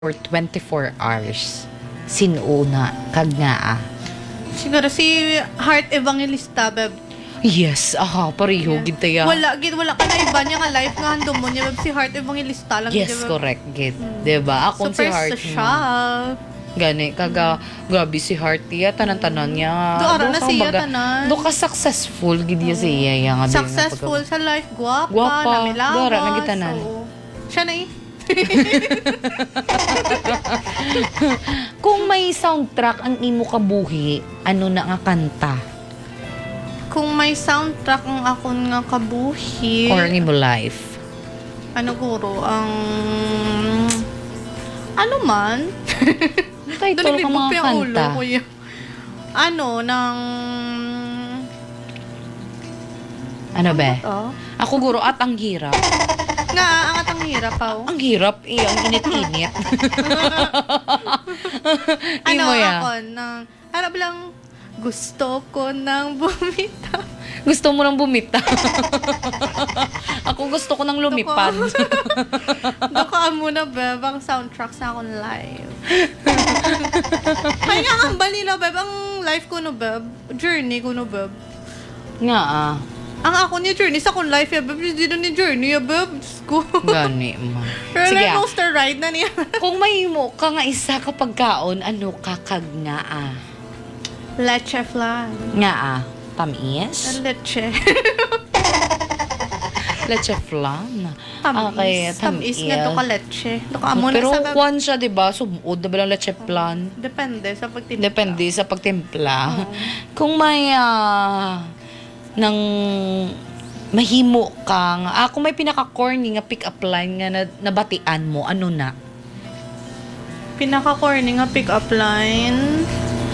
for 24 hours. Sinuna, kag nga Siguro si Heart Evangelista, beb. Yes, pareho, Yeah. gid tayo. Wala ka na iba niya nga life nga hando mo niya, beb. Si Heart Evangelista lang. Yes, beb. correct, gid. Diba? Ako si Super Heart. social. Gani, grabe si Heart niya, tanan-tanan niya. Do ara na siya kumbaga, tanan. do ka successful, gid niya siya. Nga, Successful sa life, guwapa, Guwapa, namilawas. dora, nagitanan. So, siya na eh. Kung may soundtrack ang imo kabuhi, ano na nga kanta? Kung may soundtrack ang akon nga kabuhi, Or ang imo life? ano guro, ano man? Title Doon ka mga yung ulo kanta. ko yun. Ano, Ano be? Oh? Ako guro at ang hirap. Nga, ang atang hirap pa. Ang hirap ang init-init. Ano Imo ya. ako, harap lang, gusto ko nang bumitaw. Gusto mo nang bumita. Ako gusto ko nang lumipad. Dokaan muna, beb, ang soundtrack sa akong live. Kaya nga ang balila, beb, ang life ko no, beb. Journey ko no, beb. Nga Ang ako ni Journey sa akong life, ya, beb. Hindi ni Journey, ya, beb. Diyos ko. Gani mo. Pero Sige like coaster ride na niya. Kung may mo ka nga isa kapag kaon, ano kakag nga Leche flan. Nga tamis? Leche. Leche flan. Tamis. Okay, Tamis nga to ka leche. Doka mo na Pero sa beb. kwan siya, diba? Sumud na ba lang leche flan? Depende sa pagtimpla. Depende sa pagtimpla. Kung may nang mahimo kang kung may pinaka-corny nga pick-up line nga nabatian mo, ano na? Pinaka-corny nga pick-up line.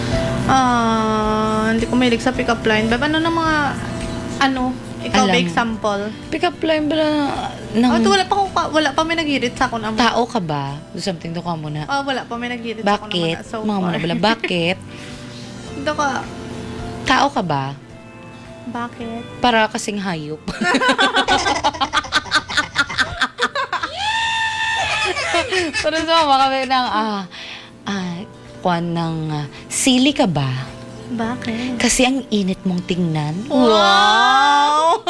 Hindi ko mahilig sa pick-up line. Beb, ano na mga, ikaw ba Alam. example? Pick-up line ba ng Wala pa may naghirit sa akong amo. tao ka ba? Do something do ka muna. Wala pa may naghirit sa akong Bakit? amo. So Mga muna far. bala, bakit? Doka, Tao ka ba? bakit? Para kasing hayop. Pero sa kami ng kwan ng sili ka ba? Bakit? Kasi ang init mong tingnan. Wow!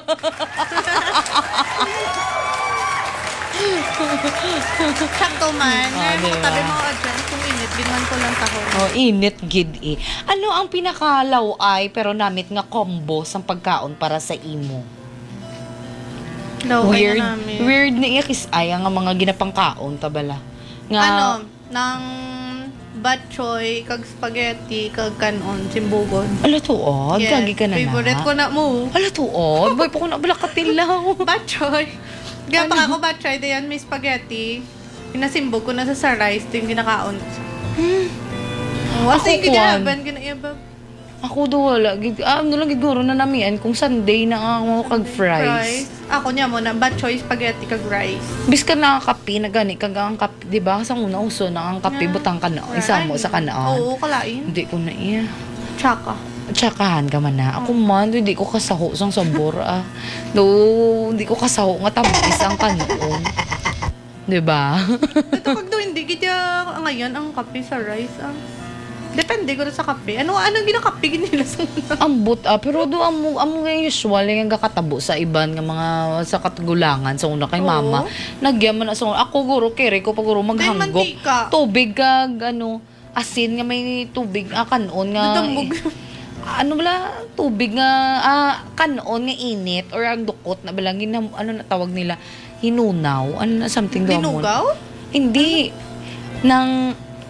Sakto man. Diba? Tabi mo ka dyan. Kung init, binman ko lang taho. Init gid Ano ang pinakalaw-ay pero namit nga combo sa pagkaon para sa imo? Weird. Namin. Weird na ikis ay ang mga ginapang kaon tabala. Nga Nang batchoy, kag spaghetti, kag kanon, simbugod. ala tuod, kagi ka na Favorite ko na mo. Ala tuod, boy pa ko na bala katilaw. Batchoy. Gaya pa ako batchoy, dayan may spaghetti. Pinasimbog ko na sa rice, ito yung ginakaon ko. Ako, Kasi Kwan. ginaban, ginaiabab. Ako do wala. Ano lang giguro na namian kung Sunday na ako kag fries. Ako niya mo na batchoy, spaghetti, kag rice. Bis ka nakakapi na gani kag ang kape, di ba? Sa una uso na ang kape butang ka na. Isa mo sa kanaan. Oo, kalain. Hindi ko na iya. Tsaka. Tsakahan ka man na. Ako man, hindi ko kasaho sang sabor No, hindi ko kasaho nga tamis ang kanoon. Di ba? Ito pag doon, hindi kita ngayon ang kape sa rice. Depende ko sa kape. Ano ginakape nila sa una? Ambot pero do amo nga usual nga kakatabo sa iban nga mga sa katugulangan sa una kay mama. Nagyaman na sa una. Ako guro kere ko paguro maghanggop. mantika. Tubig kag asin nga may tubig kanon nga. Dudambog. Ano bala tubig nga kanon nga init or ang dukot na bala ano na tawag nila hinunaw ano na something daw mo. Dinugaw? Hindi nang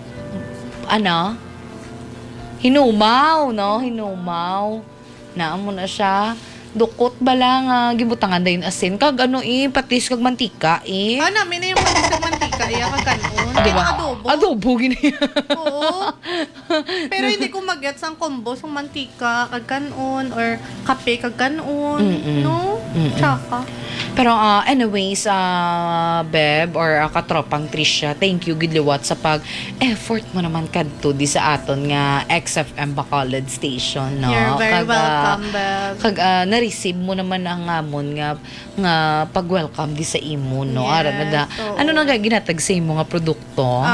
hinumaw, no? Hinumaw. Naamo na siya. Dukot bala nga gibutangan dayon asin kag patis kag mantika Namin na yung patis ng mantika. Iya kag kanon. Di ba? Adobo. Adobo gini. Oo. Pero hindi ko mag-gets ang combo sa mantika kag kanon or kape kag kanon. No? Tsaka. Pero anyways, Beb or katropang Trisha, thank you gidliwat sa pag-effort mo naman kadto di sa aton nga XFM Bacolod Station, no? You're very welcome, Beb. Kag na-receive mo naman ang amon nga pag-welcome di sa imo, no? Yes, Ara na da. oo. Ano na ginat tag same mga produkto.